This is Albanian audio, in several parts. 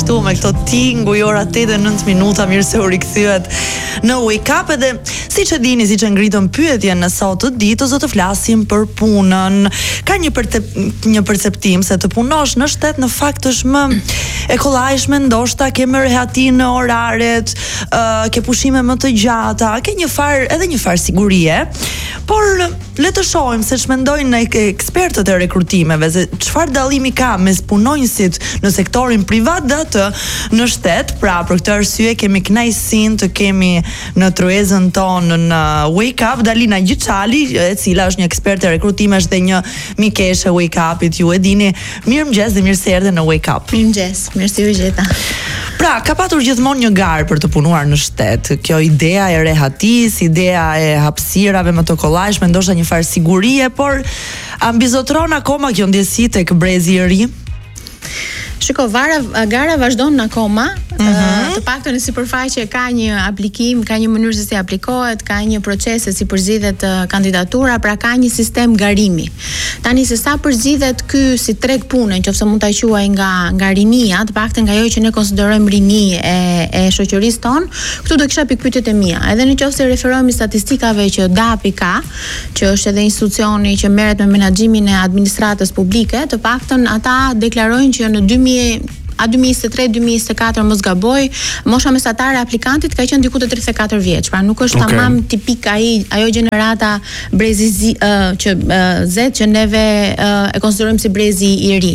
këtu me këto tingu i ora 8:09 minuta, mirë se u rikthyet në Wake Up. Edhe siç e dini, siç e ngritëm pyetjen në sot të ditës, do të flasim për punën. Ka një perceptim se të punosh në shtet në fakt është më e kollajshme, ndoshta ke më rehati në oraret, ke pushime më të gjata, ke një farë sigurie, por le të shohim se ç'mendojnë ekspertët e rekrutimeve, se çfarë dallimi ka mes punonjësit në sektorin privat dhe atë në shtet. Pra, për këtë arsye kemi kënaqësinë të kemi në tryezën tonë në Wake Up Dalina Gjyçali, e cila është një ekspert e rekrutimesh dhe një mikeshe e Wake Upit, ju e dini. Mirëmëngjes dhe mirë se erdhe në Wake Up. Mirëmëngjes, mirë se u gjeta. Pra, ka patur gjithmonë një garë për të punuar në shtet. Kjo idea e rehatis, idea e hapësirave më të kollajshme, ndoshta një farë sigurie, por ambizotron akoma kjo ndjesi tek brezi i ri? Shiko, gara vazhdon akoma, të paktën në sipërfaqe ka një aplikim, ka një mënyrë se si aplikohet, ka një proces se si përzidhet kandidatura, pra ka një sistem garimi. Tani se sa përzidhet ky si treg pune, nëse mund ta quaj nga rinia, të paktën nga ajo që ne konsiderojmë rini e shoqërisë tonë, këtu do kisha pikpyetjet e mia. Edhe nëse referohemi statistikave që DAP-i ka, që është edhe institucioni që merret me menaxhimin e administratës publike, të paktën ata deklarojnë që në 2023-2024 mos gaboj, mosha mesatare e aplikantit ka qenë diku te 34 vjeç. Pra nuk është tamam tipik ajo gjenerata brezi Z që neve e konsiderojmë si brezi i ri.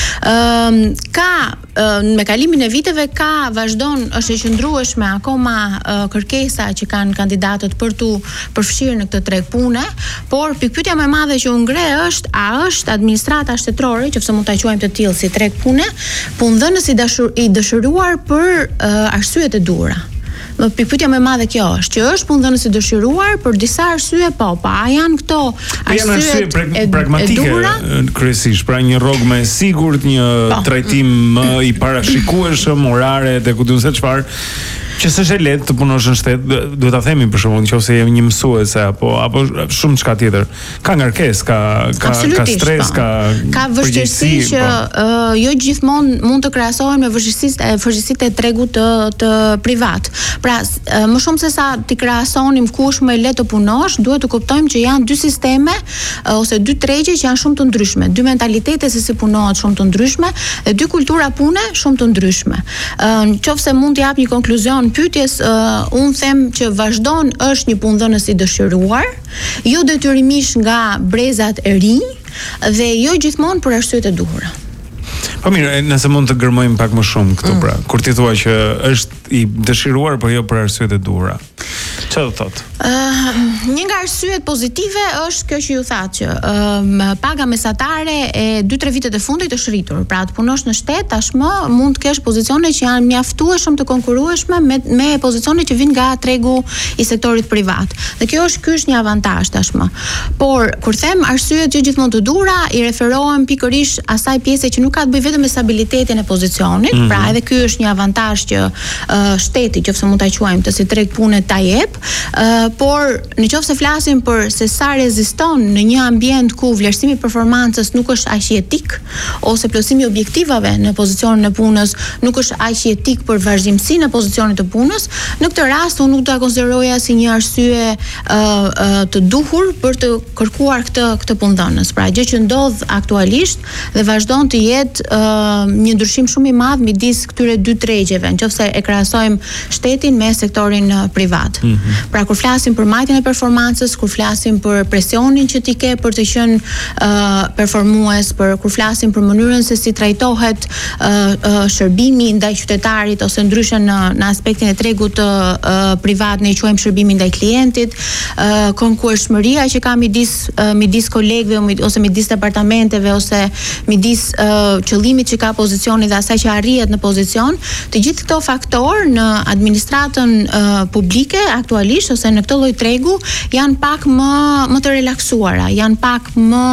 Me kalimin e viteve vazhdon, është e qëndrueshme akoma kërkesa që kanë kandidatët për tu përfshirë në këtë treg pune, por pikpyetja më e madhe që u ngre është, a është administrata shtetërore, nëse mund ta quajmë të tillë si treg pune, punëdhënës i dëshiruar për arsyet e duhura. Pikpyetja më e madhe kjo është, që është punëdhënës i dëshiruar për disa arsye, a janë këto arsyet pragmatike kryesisht, pra një rrogë më e sigurt, një trajtim më i parashikueshëm, orare dhe ku diun se çfarë. Që s'është e lehtë të punosh në shtet, duhet ta themi për shembull, nëse je një mësuese apo shumë çka tjetër. Ka ngarkesë, ka stres, ka vështirësi që jo gjithmonë mund të krahasohen me vështirësitë e tregut të privat. Pra, më shumë se sa ti krahasonim kush më e lehtë të punosh, duhet të kuptojmë që janë dy sisteme ose dy tregje që janë shumë të ndryshme, dy mentalitete se si punohet shumë të ndryshme dhe dy kultura pune shumë të ndryshme. Nëse mund të jap një konkluzion pyetjes, unë them që vazhdon është një punëdhënës i dëshiruar, jo detyrimisht nga brezat e rinj dhe jo gjithmonë për arsyet e duhura. Po mirë, nëse mund të gërmojmë pak më shumë këtu pra, kur ti thua që është i dëshiruar por jo për arsyet e duhura. Çfarë do thotë? Një nga arsyet pozitive është kjo që ju thatë që paga mesatare e 2-3 vitet e fundit është rritur. Pra të punosh në shtet tashmë mund të kesh pozicione që janë mjaftueshëm të konkurrueshme me pozicione që vijnë nga tregu i sektorit privat. Dhe ky është një avantazh tashmë. Por kur them arsyet që gjithmonë të duhura, i referohem pikërisht asaj pjese që nuk ka të bëjë vetëm me stabilitetin e pozicionit, pra edhe ky është një avantazh që shteti, nëse mund ta quajmë të si treg pune ta jep, por nëse flasim për se sa reziston në një ambient ku vlerësimi i performancës nuk është aq i etik, ose plotësimi i objektivave në pozicionin e punës nuk është aq i etik për vazhdimsinë e pozicionit të punës, në këtë rast unë nuk do ta konsideroja si një arsye të duhur për të kërkuar këtë punëdhënës. Pra gjë që ndodh aktualisht dhe vazhdon të jetë një ndryshim shumë i madh midis këtyre dy tregjeve, nëse e krahasojmë shtetin me sektorin privat. Pra kur flasim për marrjen e performancës, kur flasim për presionin që ti ke për të qenë performues, kur flasim për mënyrën se si trajtohet shërbimi ndaj qytetarit ose ndryshe në aspektin e tregut privat, ne i quajmë shërbimi ndaj klientit, konkurrshmëria që ka midis kolegëve ose midis departamenteve ose midis qëllimit që ka pozicioni dhe asaj që arrihet në pozicion, të gjithë këto faktorë në administratën publike aktualisht ose në këtë lloj tregu janë pak më të relaksuara, janë pak më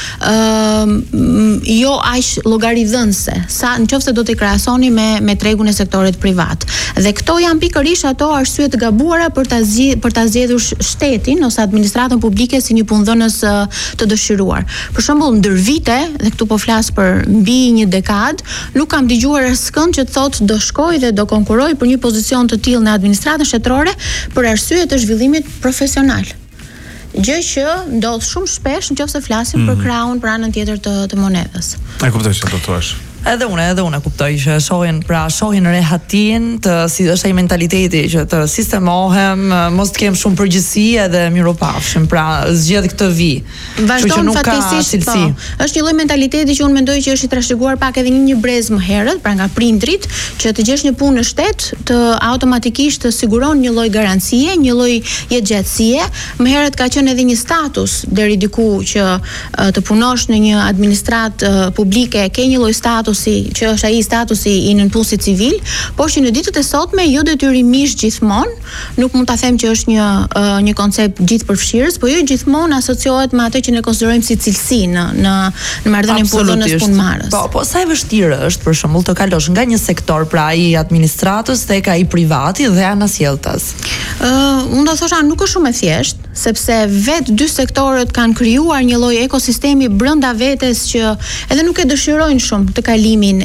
jo aq llogaridhënëse, sa nëse do t'i krahasoni me tregun e sektorit privat. Dhe këto janë pikërisht ato arsye të gabuara për ta zgjedhur shtetin ose administratën publike si një punëdhënës të dëshiruar. Për shembull, ndër vite, dhe këtu po flas për mbi një dekadë, nuk kam dëgjuar askënd që të thotë do shkoj dhe do konkurroj për një pozicion të tillë në administratën shtetërore për arsye të zhvillimit profesional. Gjë që ndodh shumë shpesh nëse flasim për krahun për anën tjetër të monedhës. E kuptoj çfarë do thuash. Edhe unë kuptoj që shohin rehatin të si është ai mentaliteti që të sistemohem, mos të kem shumë përgjegjësi edhe miropafshim, pra zgjedh këtë vi. Vazhdon fatkeqësisht, po. Është një lloj mentaliteti që unë mendoj që është i trashëguar pak edhe një brez më herët, pra nga prindrit, që të gjesh një punë në shtet, të automatikisht të siguron një lloj garancie, një lloj jetëgjatësie. Më herët ka qenë edhe një status deri diku që të punosh në një administratë publike, ke një lloj status që është ai statusi i nënpunësit civil, por që në ditët e sotme jo detyrimisht gjithmonë, nuk mund ta them që është një koncept gjithëpërfshirës, por jo gjithmonë asociohet me atë që ne konsiderojmë si cilësi në marrëdhënien punëdhënës punëmarrës. Po sa e vështirë është për shembull të kalosh nga një sektor pra i administratës tek ai privati dhe ana sjelltas. Unë do thosha nuk është shumë e thjeshtë, sepse vetë dy sektorët kanë krijuar një lloj ekosistemi brenda vetes që edhe nuk e dëshirojnë shumë të kalimin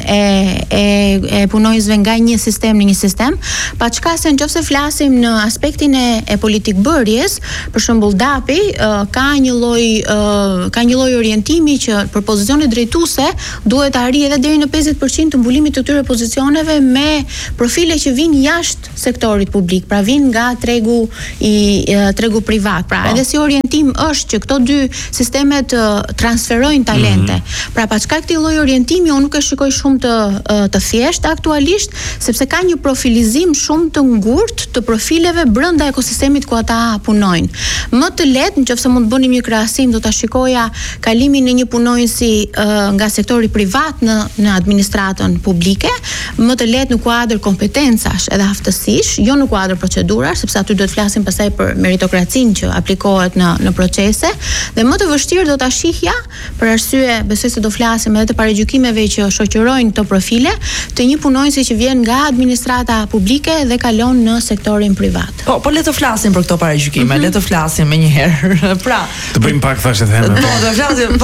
e punonjësve nga një sistem në një sistem, paçka se nëse flasim në aspektin e politikbërjes, për shembull DAP-i ka një lloj orientimi që për pozicione drejtuese duhet të arrijë edhe deri në 50% të mbulimit të këtyre pozicioneve me profile që vijnë jashtë sektorit publik, pra vijnë nga tregu privat. Pra edhe si orientim është që këto dy sisteme të transferojnë talente. Pra paçka këtij lloj orientimi unë nuk e shikoj shumë të thjeshtë aktualisht, sepse ka një profilizim shumë të ngurtë të profileve brenda ekosistemit ku ata punojnë. Më të lehtë, nëse mund të bënim një krahasim, do ta shikoja kalimin e një punonjësi nga sektori privat në administratën publike, më të lehtë në kuadër kompetencash edhe aftësish, jo në kuadër procedurash, sepse aty do të flasim pastaj për meritokracinë që aplikohet në procese, dhe më të vështirë do ta shihja për arsye, besoj se do flasim edhe të paragjykimeve që shoqërojnë këto profile, të një punonjësi që vjen nga administrata publike dhe kalon në sektorin privat. Po le të flasim për këto paragjykime, le të flasim më një herë. Pra, të bëjmë pak thashë theme. Po, do flasim,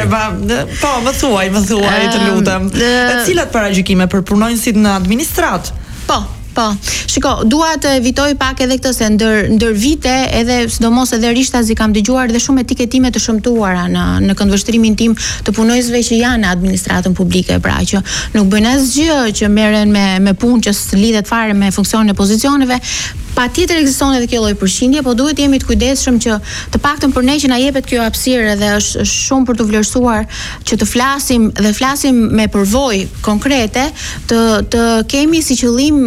më thuaj, të lutem. Cilat paragjykime për punonjësit në administratë? Po, shiko, dua të evitoj pak edhe këtë se ndër vite edhe sidomos edhe rishtazi kam dëgjuar dhe shumë etiketime të shëmtuara në këndvështrimin tim të punonjësve që janë në administratën publike, pra që nuk bëjnë asgjë, që merren me punë që lidhet fare me funksionin e pozicioneve. Patjetër ekziston edhe kjo lloj përqindje, po duhet jemi të kujdesshëm që të paktën për ne që na jepet kjo hapësirë dhe është shumë për të vlerësuar që të flasim me përvojë konkrete, të kemi si qëllim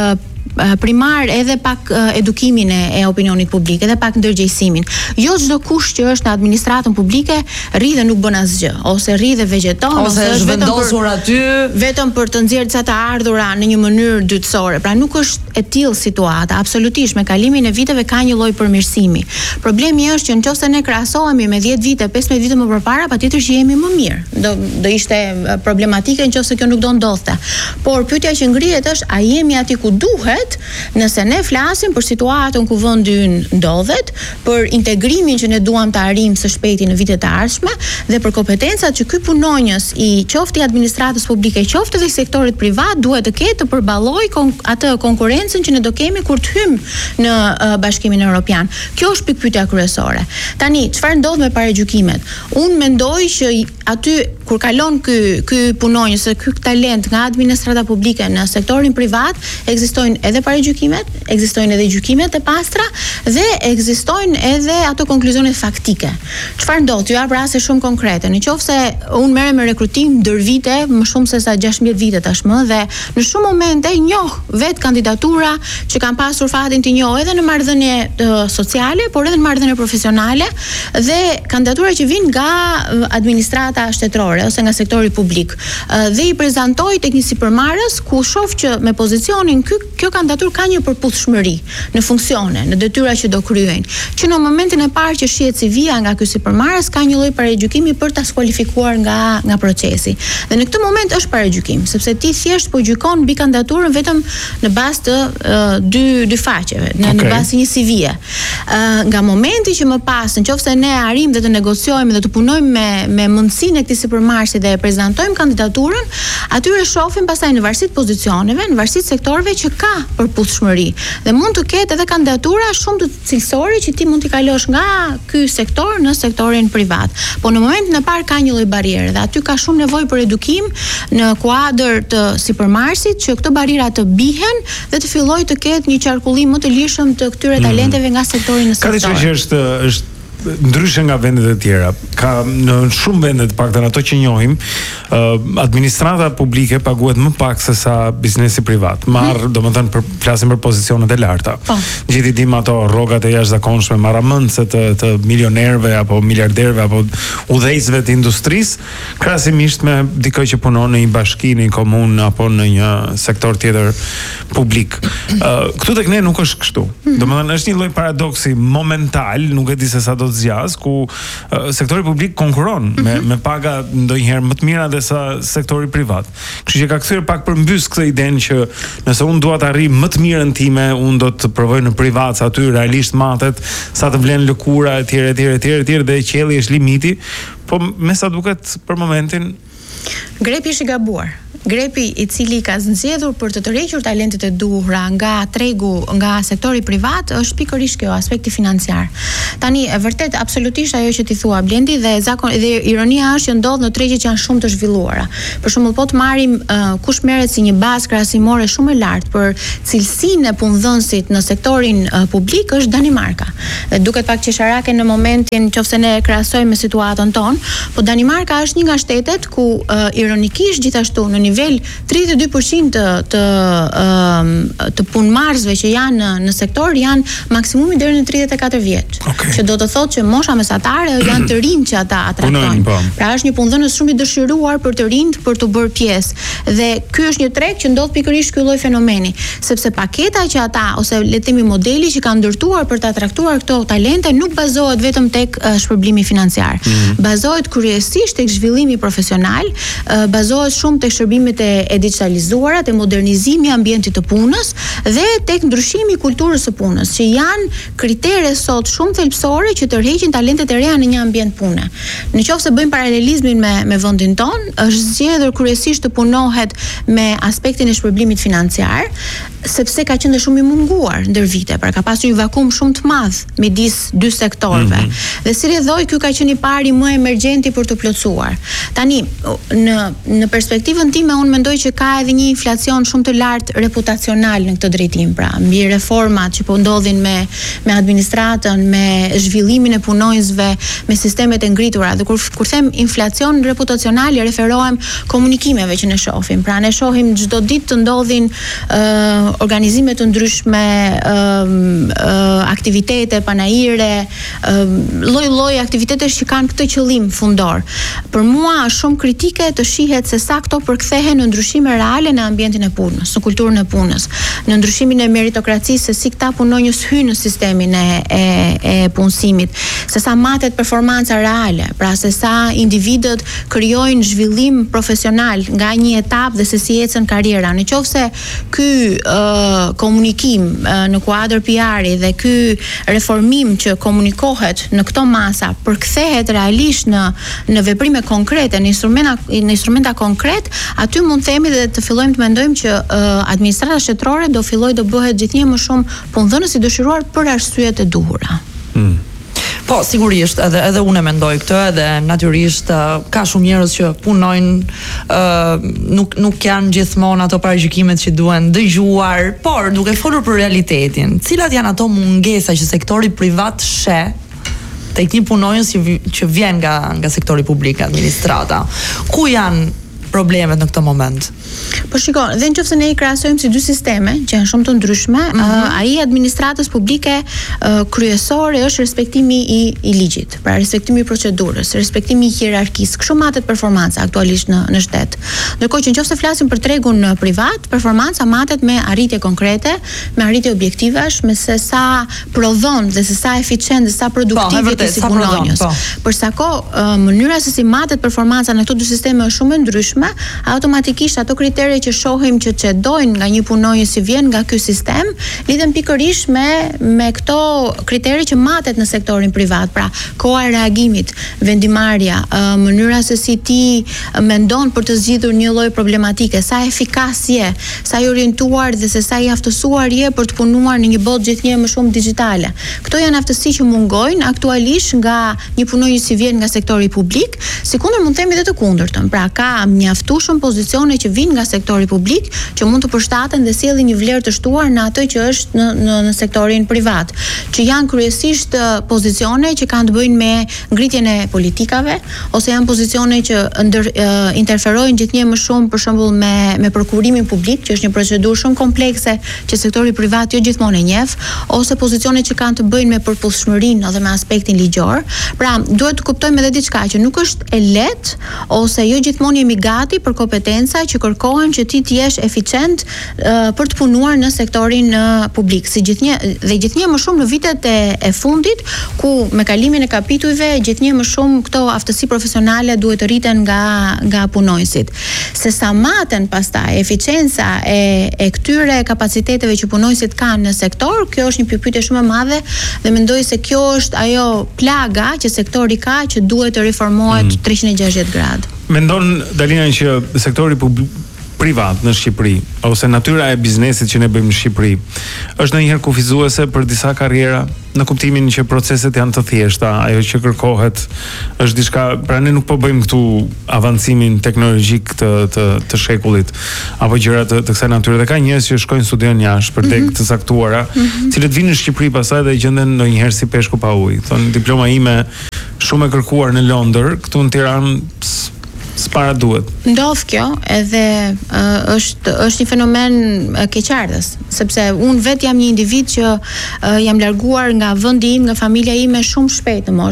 primar edhe pak edukimin e opinionit publik, edhe pak ndërgjegjësimin. Jo çdo kush që është në administratën publike rri dhe nuk bën asgjë, ose rri dhe vegjeton, ose është vendosur aty vetëm për të nxjerrë disa të ardhura në një mënyrë dytësore. Pra nuk është e tillë situata, absolutisht me kalimin e viteve ka një lloj përmirësimi. Problemi është që nëse ne krahasohemi me 10 vite, 15 vite më përpara, patjetër që jemi më mirë. Do ishte problematike nëse kjo nuk do ndodhte. Por pyetja që ngrihet është, a jemi aty ku duhet? Nëse ne flasim për situatën ku vendi ynë ndodhet, për integrimin që ne duam të arrijmë së shpejti në vitet e ardhshme dhe për kompetencat që ky punonjës i qoftë i administratës publike, qoftë edhe i sektorit privat duhet të ketë të përballojë atë konkurrencën që ne do kemi kur të hyjmë në Bashkimin Evropian. Kjo është pikpyetja kryesore. Tani, çfarë ndodh me paragjykimet? Unë mendoj që aty kur kalon ky punonjës, ky talent nga administrata publike në sektorin privat, ekzistojnë edhe paragjykimet, ekzistojnë edhe gjykimet e pastra dhe ekzistojnë edhe ato konkluzionet faktike. Çfarë ndodh? Ju jap raste shumë konkrete. Nëse unë merrem me rekrutim ndër vite, më shumë se sa 16 vite tashmë, dhe në shumë momente njoh vet kandidatura që kanë pasur fatin të njoh edhe në marrëdhënie sociale, por edhe në marrëdhënie profesionale, dhe kandidatura që vijnë nga administrata shtetërore ose nga sektori publik. Dhe i prezantoj tek një sipërmarrës ku shoh që me pozicionin kjo kandidaturë ka një përputhshmëri në funksione, në detyra që do kryejnë, që në momentin e parë që shihet CV-ja nga ky sipërmarrës ka një lloj paragjykimi për ta skualifikuar nga procesi. Dhe në këtë moment është paragjykim, sepse ti thjesht po gjykon mbi kandidaturën vetëm në bazë të dy faqeve, në bazë një CV-je. Nga momenti që më pas, nëse ne arrim dhe të negociojmë dhe të punojmë me mundësinë e këtij sipërmarrësi dhe e prezantojmë kandidaturën, atyre shohim pastaj në varësi të pozicioneve, në varësi të sektorëve që ka përputhshmëri. Dhe mund të ketë edhe kandidatura shumë të cilësore që ti mund t'i kalosh nga ky sektor në sektorin privat. Po në momentin e parë ka një lloj bariere dhe aty ka shumë nevojë për edukim në kuadër të sipërmarrësit që këto barriera të bihen dhe të fillojë të ketë një qarkullim më të lirshëm të këtyre talenteve nga sektori në sektor. Ka diçka që është ndryshe nga vendet e tjera. Ka në shumë vende, të paktën ato që njohim, administrata publike paguhet më pak se sa biznesi privat. Domethënë flasim për pozicionet e larta. Gjithë i dim ato rrogat e jashtëzakonshme marramëndse të milionerëve apo miliarderëve apo udhëheqësve të industrisë, krahasimisht me dikë që punon në një bashki, në një komunë apo në një sektor tjetër publik. Këtu tek ne nuk është kështu. Domethënë është një lloj paradoksi momental, nuk e di se sa do zgjas, ku sektori publik konkuron me paga ndonjëherë më të mira dhe sa sektori privat. Kështu që ka kthyer pak përmbys këtë idenë që nëse unë dua të arrij më të mirën time, unë do të provoj në privat, sa aty realisht matet, sa të vlen lëkura etj dhe qielli është limiti, po me sa duket për momentin grepi është i gabuar. Grepi i cili ka zgjedhur për të tërhequr talentet e duhura nga tregu, nga sektori privat, është pikërisht kjo, aspekti financiar. Tani, vërtet, absolutisht ajo që ti thua, Blendi, dhe ironia është që ndodh në tregje që janë shumë të zhvilluara. Për shembull, po të marrim kush merret si një bazë krahasimore shumë e lartë për cilësinë e punëdhënësit në sektorin publik është Danimarka. Dhe duket pak qesharake në momentin nëse ne krahasojmë me situatën tonë, po Danimarka është një nga shtetet ku ironikisht gjithashtu në nivel 32% të punëmarrësve që janë në sektor janë maksimumi deri në 34 vjeç. Që do të thotë që mosha mesatare janë të rinj që ata atraktojnë. Pra është një punëdhënës shumë i dëshiruar për të rinjt për të bërë pjesë. Dhe ky është një treg që ndodh pikërisht ky lloj fenomeni, sepse paketa që ata ose le të themi modeli që kanë ndërtuar për të atraktuar këto talente nuk bazohet vetëm tek shpërblimi financiar. Bazohet kryesisht tek zhvillimi profesional, bazohet shumë tek shërbimet e digitalizuara, te modernizimi i ambientit të punës dhe tek ndryshimi i kulturës së punës, që janë kritere sot shumë thelbësore që tërheqin talentet e reja në një ambient pune. Nëse bëjmë paralelizmin me vendin ton, është zgjedhur kryesisht të punohet me aspektin e shpërblimit financiar, sepse ka qenë shumë i munguar ndër vite, pra ka pasur një vakum shumë të madh midis dy sektorëve. Dhe si rrjedhoi ky ka qenë i pari më emergjenti për të plotësuar. Tani, në perspektivën time unë mendoj që ka edhe një inflacion shumë të lartë reputacional në këtë drejtim, pra mbi reformat që po ndodhin me administratën, me zhvillimin e punonjësve, me sistemet e ngritura. Dhe kur them inflacion reputacional, i referohem komunikimeve që ne shohim. Pra ne shohim çdo ditë të ndodhin organizime të ndryshme, aktivitete, panajire, lloj aktivitetesh që kanë këtë qëllim fundor. Për mua është shumë kritike të shihet se sa këto përkthehen në ndryshime reale në ambientin e punës, në kulturën e punës, në ndryshimin e meritokracisë, se si këta punonjës hyjnë në sistemin e punësimit, se sa matet performanca reale, pra se sa individët krijojnë zhvillim profesional nga një etapë dhe se si ecën karriera. Nëse ky komunikim në kuadër PR-i dhe ky reformim që komunikohet në këto masa përkthehet realisht në veprime konkrete, në instrumenta konkret, aty mund themi dhe të fillojmë të mendojmë që administrata shtetërore do fillojë të bëhet gjithnjë më shumë punëdhënës i dëshiruar për arsyet e duhura. Po, sigurisht, edhe unë e mendoj këtë, edhe natyrisht ka shumë njerëz që punojnë, nuk janë gjithmonë ato parajgjikimet që duhen dëgjuar, por duke folur për realitetin, cilat janë ato mungesa që sektori privat sheh tek një punonjës që vjen nga sektori publik, administrata, ku janë problemet në këtë moment? Po shiko, dhe nëse ne i krahasojmë si dy sisteme që janë shumë të ndryshme, ai administratës publike kryesore është respektimi i ligjit, pra respektimi i procedurës, respektimi i hierarkisë. Kështu matet performanca aktualisht në shtet. Ndërkohë që nëse flasim për tregun privat, performanca matet me arritje konkrete, me arritje objektivash, me se sa prodhon dhe se sa eficient dhe sa produktiv je si punonjës. Për sa kohë mënyra se si matet performanca në këto dy sisteme është shumë e ndryshme, automatikisht ato kritere që shohim që çdojnë nga një punonjës si vjen nga ky sistem, lidhen pikërisht me këto kritere që matet në sektorin privat, pra koha e reagimit, vendimarrja, mënyra se si ti mendon për të zgjidhur një lloj problematike, sa efikas je, sa i orientuar dhe se sa i aftësuar je për të punuar në një botë gjithnjë më shumë digjitale. Këto janë aftësi që mungojnë aktualisht nga një punonjës si vjen nga sektori publik, sikundër mund të themi edhe të kundërtën. Pra ka mjaftueshëm pozicione që vijnë nga sektori publik që mund të përshtaten dhe sjellin një vlerë të shtuar në atë që është në sektorin privat, që janë kryesisht pozicione që kanë të bëjnë me ngritjen e politikave ose janë pozicione që interferojnë gjithnjë më shumë për shembull me prokurimin publik, që është një procedurë shumë komplekse që sektori privat jo gjithmonë e njeh, ose pozicione që kanë të bëjnë me përputhshmërinë edhe me aspektin ligjor. Pra, duhet të kuptojmë edhe diçka që nuk është e lehtë ose jo gjithmonë jemi gati për kompetenca që kërkohen që ti të jesh eficient për të punuar në sektorin publik. Si gjithnjë më shumë në vitet e fundit, ku me kalimin e kapitujve gjithnjë më shumë këto aftësi profesionale duhet të rriten nga punonjësit. Se sa maten pastaj eficienca e këtyre kapaciteteve që punonjësit kanë në sektor, kjo është një pyetje shumë e madhe dhe mendoj se kjo është ajo plaga që sektori ka që duhet të reformohet 360 gradë. Mendon Dalina që sektori privat në Shqipëri ose natyra e biznesit që ne bëjmë në Shqipëri është ndonjëherë kufizuese për disa karriera, në kuptimin që proceset janë të thjeshta, ajo që kërkohet është diçka, pra ne nuk po bëjmë këtu avancimin teknologjik të shekullit apo gjëra të kësaj natyre. Dhe ka njerëz që shkojnë studion jashtë për deg të caktuara, cilët vinë në Shqipëri pastaj dhe gjenden ndonjëherë si peshku pa ujë. Thonë diploma ime shumë e kërkuar në Londër, këtu në Tiranë s'para duhet. Ndodh kjo, edhe është një fenomen keqardhës, sepse unë vet jam një individ që jam larguar nga vendi im, nga familja ime shumë shpejt në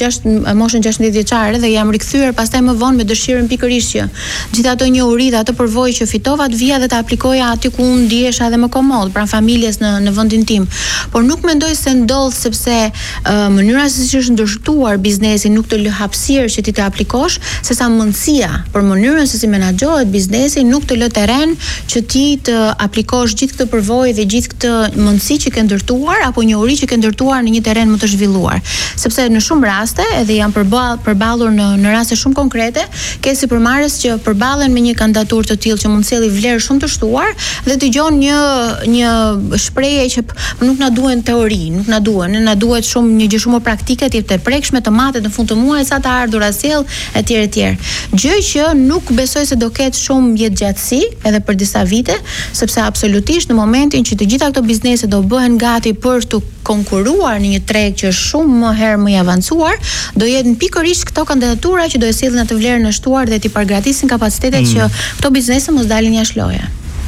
moshën 16 vjeçare dhe jam rikthyer pastaj më vonë me dëshirën pikërisht që gjithë ato njohuri dhe ato përvojë që fitova të vija dhe të aplikoja aty ku unë ndihesha edhe më komod, pranë familjes në vendin tim. Por nuk mendoj se ndodh sepse mënyra se si është ndërtuar biznesi nuk të lë hapësirë që ti të aplikosh, sesa mundësia për mënyrën se si menaxhohet biznesi nuk të lë terren që ti të aplikosh gjithë këtë përvojë dhe gjithë këtë mundësi që ke ndërtuar apo njohuri që ke ndërtuar në një terren më të zhvilluar. Sepse në shumë raste, edhe janë përballur në raste shumë konkrete, ke sipërmarrës që përballen me një kandidaturë të tillë që mund të sjellë vlerë shumë të shtuar dhe dëgjon një shprehje që nuk na duhen teori, nuk na duhen, ne na duhet shumë një gjë shumë praktike, të prekshme, të matet në fund të muajit sa të ardhur sjell etj. Gjë që nuk besoj se do ketë shumë jetëgjatësi edhe për disa vite, sepse absolutisht në momentin që të gjitha këto biznese do bëhen gati për të konkuruar në një treg që është shumë më herë më i avancuar, do jetë pikërisht këto kandidatura që do e sillin atë vlerën e shtuar dhe t'i përgatisin kapacitetet që këto biznese mos dalin jashtë loje.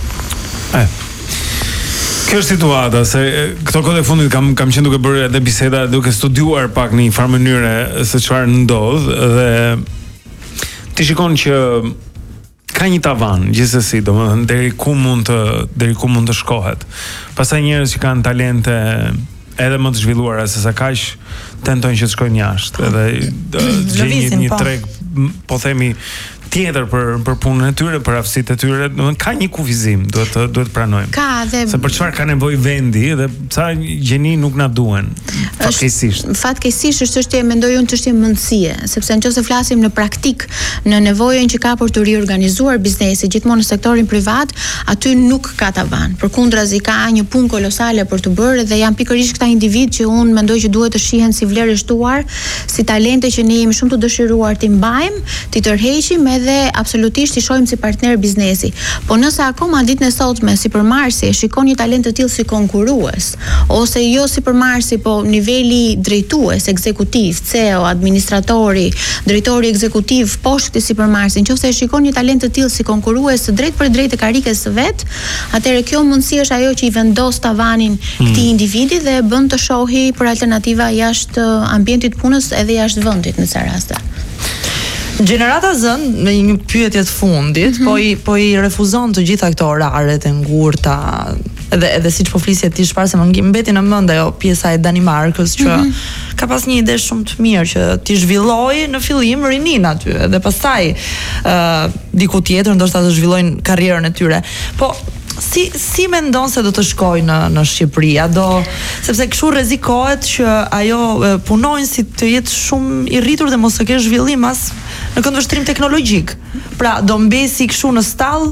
Kjo është situata, se këto kohë e fundit kam qenë duke bërë edhe biseda, duke studiuar pak në një farë mënyre se çfarë ndodh dhe ti shikon që ka një tavan gjithsesi, domethënë deri ku mund të shkohet. Pastaj njerëz që kanë talente edhe më të zhvilluara se sa kaq tentojnë që të shkojnë jashtë, edhe gjejnë një treg, po themi tjetër për punën e tyre, për aftësitë e tyre, domethënë ka një kufizim, duhet pranojmë. Ka dhe se për çfarë ka nevojë vendi dhe ca gjeni nuk na duhen. Fatkeqësisht është çështje, mendoj unë, çështje mundësie, sepse nëse flasim në praktik, në nevojën që ka për të riorganizuar biznesi gjithmonë në sektorin privat, aty nuk ka tavan. Përkundrazi ka një punë kolosale për të bërë dhe janë pikërisht këta individ që unë mendoj që duhet të shihen si vlerë shtuar, si talente që ne jemi shumë të dëshiruar t'i mbajmë, t'i tërheqim edhe dhe absolutisht i shohim si partner biznesi. Po nëse akoma ditën e sotme Supermarsi e shikon një talent të tillë si konkurrues, ose jo Supermarsi, po niveli drejtues, ekzekutiv, CEO, administratori, drejtori ekzekutiv poshtë këtij Supermarsi, nëse e shikon një talent të tillë si konkurrues së drejtë për drejtë të karrikës së vet, atëherë kjo mundësi është ajo që i vendos tavanin këtij individi dhe e bën të shohi për alternativa jashtë ambientit punës edhe jashtë vendit në ca raste. Gjenerata Z në një pyetje të fundit, po i refuzon të gjitha këto oraret e ngurta, edhe siç po flisje ti shpar se më mbeti në mend ajo pjesa e Danimarkës që ka pas një ide shumë të mirë që ti zhvilloi në fillim rinin aty dhe pastaj diku tjetër ndoshta të zhvillojnë karrierën e tyre. Po si mendon se do të shkojë në Shqipëri? Sepse kështu rrezikohet që ajo punonjësit të jetë shumë i rritur dhe mos të kesh zhvillim as në këndvështrim teknologjik. Pra do mbesi kështu në stall?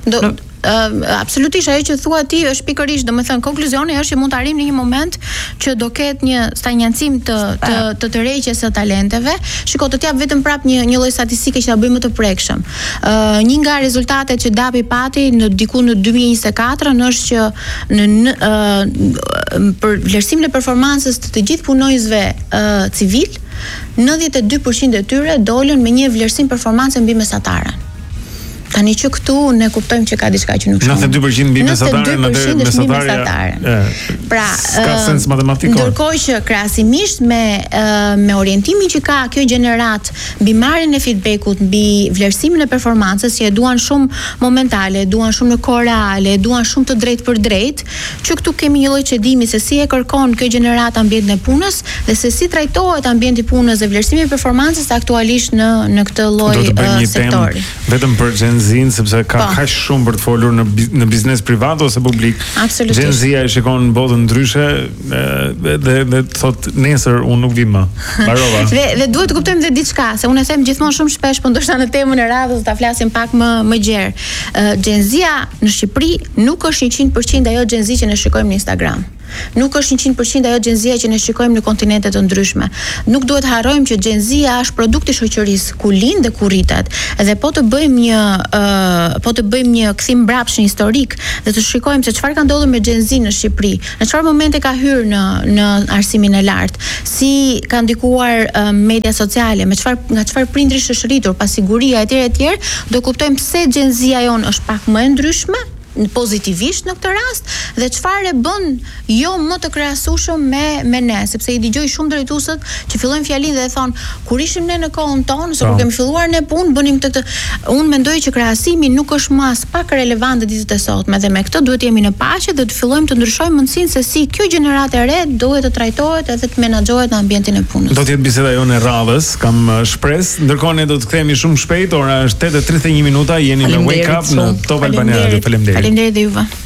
Absolutisht ajo që thua ti është pikërisht, domethënë konkluzioni është që mund të arrijmë në një moment që do ketë një stagnancim të tërheqjes së talenteve. Shiko, të jap vetëm prap një lloj statistike që ta bëjmë më të prekshëm. Një nga rezultatet që DAP-i pati diku në 2024 është që për vlerësimin e performancës të gjithë punonjësve civil, 92% e tyre dolën me një vlerësim performance mbi mesataren. Tani që këtu ne kuptojmë që ka diçka që nuk shumë. 92% mbi mesataren. Pra, ka sens matematikor. Ndërkohë që krahasimisht me orientimin që ka kjo gjenerat mbi marrjen e feedbackut, mbi vlerësimin e performancës, që e duan shumë momentale, duan shumë në kohë reale, duan shumë të drejtë për drejtë, që këtu kemi një lloj çedimi se si e kërkon kjo gjenerat ambientin e punës dhe se si trajtohet ambienti i punës dhe vlerësimi i performancës aktualisht në këtë lloj sektori. Vetëm për sepse ka kaq shumë për të folur në biznes privat ose publik. Gen Z-ja e shikon botën ndryshe dhe thot nesër unë nuk vi më. Mbarova. Dhe duhet të kuptojmë dhe diçka, se unë e them gjithmonë shumë shpesh, po ndoshta në temën e radhës ta flasim pak më gjerë. Gen Z-ja në Shqipëri nuk është 100% ajo Gen Z që ne shikojmë në Instagram. Nuk është 100% ajo Gen Z-ja që ne shikojmë në kontinente të ndryshme. Nuk duhet harrojmë që Gen Z-ja është produkt i shoqërisë ku lind dhe ku rritet. Dhe po të bëjmë një kthim mbrapsht historik dhe të shikojmë se çfarë ka ndodhur me Gen Z në Shqipëri, në çfarë momente ka hyrë në arsimin e lartë, si ka ndikuar media sociale, nga çfarë prindrish është rritur, pasiguria etj, do kuptojmë pse Gen Z-ja jon është pak më e ndryshme pozitivisht në këtë rast dhe çfarë bën jo më të krahasueshëm me ne, sepse i dëgjoj shumë drejtuesët që fillojnë fjalinë dhe thon kur ishim ne në kohën tonë, ose kur kemi filluar ne punë, bënim këtë. Unë mendoj që krahasimi nuk është më as pak relevant në ditët e sotme dhe me këtë duhet jemi në paqe dhe të fillojmë të ndryshojmë mundësinë se si kjo gjeneratë e re duhet të trajtohet edhe të menaxhohet në ambientin e punës. Do të jetë biseda jonë e radhës, kam shpresë. Ndërkohë ne do të kthehemi shumë shpejt, ora është 8:31 minuta, jeni me Wake Up në Top Albania. Faleminderit. Faleminderit juve.